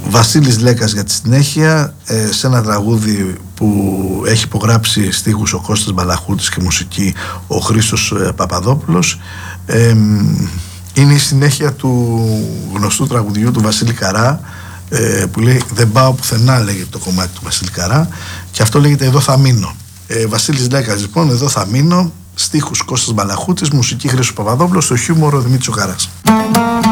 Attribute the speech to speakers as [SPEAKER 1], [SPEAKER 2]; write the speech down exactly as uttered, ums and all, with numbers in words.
[SPEAKER 1] Βασίλης Λέκας για τη συνέχεια, ε, σε ένα τραγούδι που έχει υπογράψει στίχους ο Κώστας Μπαλαχούτης και μουσική ο Χρήστος ε, Παπαδόπουλος. ε, είναι η συνέχεια του γνωστού τραγουδιού του Βασίλη Καρά, ε, που λέει «Δεν πάω πουθενά», λέγεται το κομμάτι του Βασίλη Καρά, και αυτό λέγεται «Εδώ θα μείνω». ε, Βασίλης Λέκας λοιπόν, «Εδώ θα μείνω», στίχους Κώστας Μπαλαχούτης, μουσική Χρήστος Παπαδόπουλος, στο χιούμορ ο Δημήτρης ο Καράς.